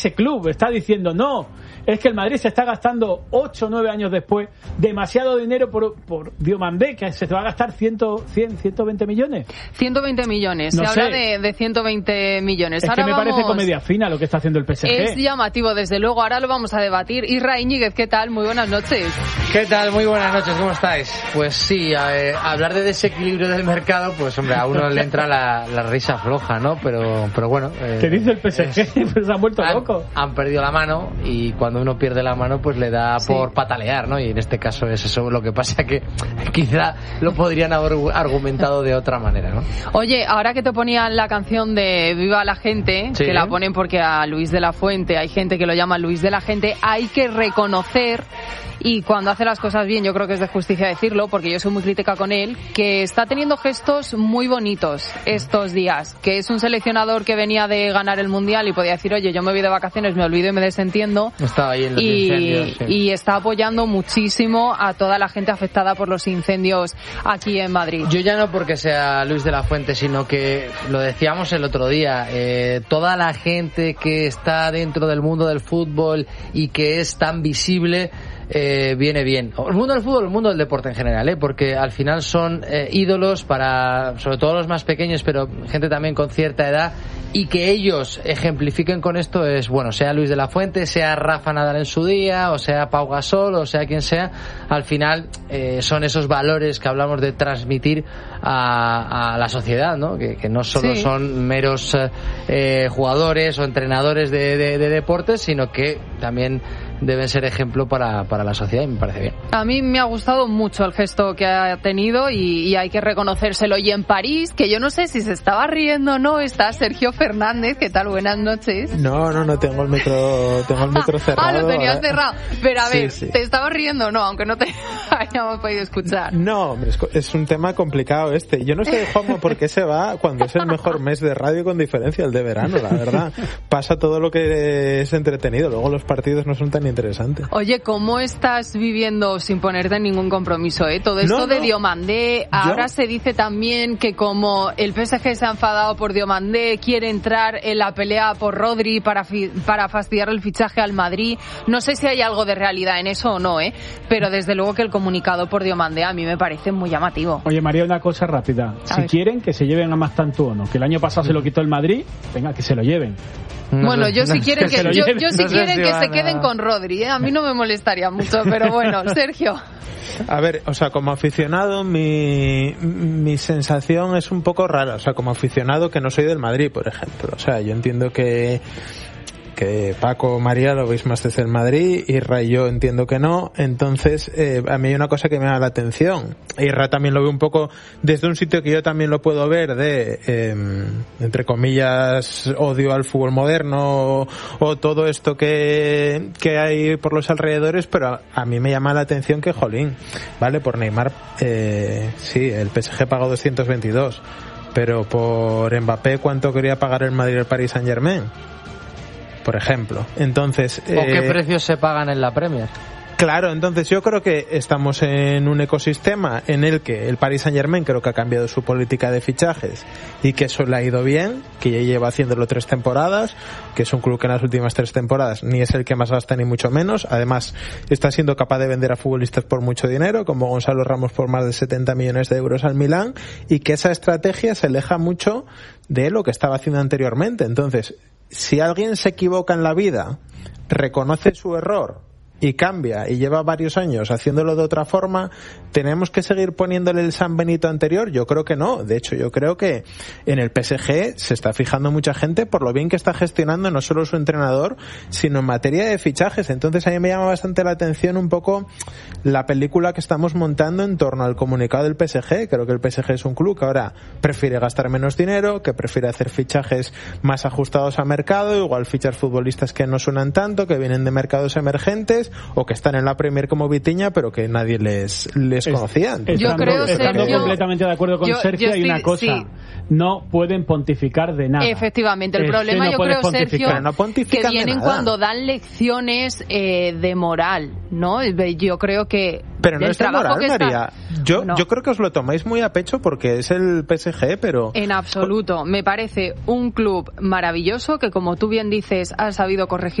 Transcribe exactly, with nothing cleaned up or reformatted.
ese club está diciendo no, es que el Madrid se está gastando ocho o nueve años después demasiado dinero por, por Diomandé, que se te va a gastar cien, cien, ciento veinte millones. ciento veinte millones, no se sé. habla de, de ciento veinte millones. Es ahora que me vamos... parece comedia fina lo que está haciendo el P S G. Es llamativo, desde luego, ahora lo vamos a debatir. Isra Íñiguez, ¿qué tal? Muy buenas noches. ¿Qué tal? Muy buenas noches, ¿cómo estáis? Pues sí, eh, hablar de desequilibrio del mercado, pues hombre, a uno le entra la, la risa floja, ¿no? Pero, pero bueno... Eh, ¿Qué dice el P S G? Es, pues se han vuelto han, locos. Han perdido la mano y cuando uno pierde la mano pues le da sí. por patalear, ¿no? Y en este caso es eso. Lo que pasa que quizá lo podrían haber argumentado de otra manera, ¿no? Oye, ahora que te ponían la canción de Viva la Gente, sí. que la ponen porque a Luis de la Fuente, hay gente que lo llama Luis de la Gente, hay que reconocer, y cuando hace las cosas bien, yo creo que es de justicia decirlo, porque yo soy muy crítica con él, que está teniendo gestos muy bonitos estos días, que es un seleccionador que venía de ganar el Mundial y podía decir, oye, yo me voy de vacaciones, me olvido y me desentiendo. Estaba ahí en los y, incendios. Sí. Y está apoyando muchísimo a toda la gente afectada por los incendios aquí en Madrid. Yo ya no porque sea Luis de la Fuente, sino que lo decíamos el otro día, eh, toda la gente que está dentro del mundo del fútbol y que es tan visible, Eh, viene bien. El mundo del fútbol, el mundo del deporte en general, ¿eh? Porque al final son eh, ídolos para, sobre todo los más pequeños, pero gente también con cierta edad, y que ellos ejemplifiquen con esto es, bueno, sea Luis de la Fuente, sea Rafa Nadal en su día, o sea Pau Gasol, o sea quien sea, al final eh, son esos valores que hablamos de transmitir a, a la sociedad, ¿no? Que, que no solo sí. son meros eh, jugadores o entrenadores de, de, de deportes, sino que también deben ser ejemplo para, para la sociedad, y me parece bien. A mí me ha gustado mucho el gesto que ha tenido y, y hay que reconocérselo. Y en París, que yo no sé si se estaba riendo o no, está Sergio Fernández. ¿Qué tal? Buenas noches. No, no, no, tengo el micro, tengo el micro cerrado. Ah, lo tenías ahora. cerrado. Pero a ver, sí, sí. ¿te estabas riendo o no? Aunque no te hayamos podido escuchar. No, hombre, es, es un tema complicado este. Yo no sé, Juanma, por qué se va cuando es el mejor mes de radio con diferencia, el de verano, la verdad. Pasa todo lo que es entretenido, luego los partidos no son tan interesante. Oye, ¿cómo estás viviendo sin ponerte en ningún compromiso, eh? Todo esto no, de no. Diomandé, ahora ¿Yo? se dice también que como el P S G se ha enfadado por Diomandé, quiere entrar en la pelea por Rodri para fi- para fastidiar el fichaje al Madrid. No sé si hay algo de realidad en eso o no, eh, pero desde luego que el comunicado por Diomandé a mí me parece muy llamativo. Oye, María, una cosa rápida. A si ver. quieren que se lleven a Mastantuono, que el año pasado se lo quitó el Madrid, venga, que se lo lleven. No bueno, sé, yo si no quieren que, que yo, yo si no quieren si que van se a... queden con Rodri, ¿eh? A mí no me molestaría mucho, pero bueno, Sergio. A ver, o sea, como aficionado mi, mi sensación es un poco rara, o sea, como aficionado que no soy del Madrid, por ejemplo. O sea, yo entiendo que que Paco, María lo veis más desde el Madrid, Irra y yo entiendo que no, entonces eh, a mí hay una cosa que me llama la atención. Irra también lo ve un poco desde un sitio que yo también lo puedo ver de, eh, entre comillas, odio al fútbol moderno o, o todo esto que, que hay por los alrededores, pero a, a mí me llama la atención que, jolín, vale, por Neymar, eh, sí, el P S G pagó doscientos veintidós, pero por Mbappé, ¿cuánto quería pagar el Madrid y el Paris Saint-Germain? Por ejemplo. Entonces, ¿o qué eh, precios se pagan en la Premier? Claro, entonces yo creo que estamos en un ecosistema en el que el Paris Saint-Germain creo que ha cambiado su política de fichajes y que eso le ha ido bien, que ya lleva haciéndolo tres temporadas, que es un club que en las últimas tres temporadas ni es el que más gasta ni mucho menos, además está siendo capaz de vender a futbolistas por mucho dinero, como Gonzalo Ramos por más de setenta millones de euros al Milán, y que esa estrategia se aleja mucho de lo que estaba haciendo anteriormente. Entonces, si alguien se equivoca en la vida, reconoce su error y cambia y lleva varios años haciéndolo de otra forma, ¿tenemos que seguir poniéndole el San Benito anterior? Yo creo que no. De hecho, yo creo que en el P S G se está fijando mucha gente por lo bien que está gestionando no solo su entrenador, sino en materia de fichajes. Entonces a mí me llama bastante la atención un poco la película que estamos montando en torno al comunicado del P S G. Creo que el P S G es un club que ahora prefiere gastar menos dinero, que prefiere hacer fichajes más ajustados a mercado, igual fichar futbolistas que no suenan tanto, que vienen de mercados emergentes, o que están en la Premier como Vitinha, pero que nadie les, les es, conocía. Yo estando, creo, estando Sergio, completamente de acuerdo con yo, Sergio, yo hay una cosa, sí. no pueden pontificar de nada. Efectivamente, el es problema no yo creo, Sergio, no que vienen cuando dan lecciones eh, de moral, ¿no? Yo creo que pero no el es de trabajo moral, que está... María. Yo, no. yo creo que os lo tomáis muy a pecho porque es el P S G, pero... En absoluto. Me parece un club maravilloso que, como tú bien dices, ha sabido corregir